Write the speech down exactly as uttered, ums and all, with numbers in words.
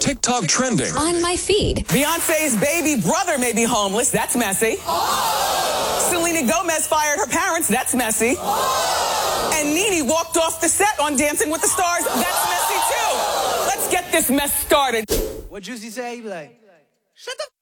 TikTok trending. On my feed. Beyonce's baby brother may be homeless. That's messy. Oh. Selena Gomez fired her parents. That's messy. Oh. And Nene walked off the set on Dancing with the Stars. That's messy too. Let's get this mess started. What Juicy say? He be like, shut the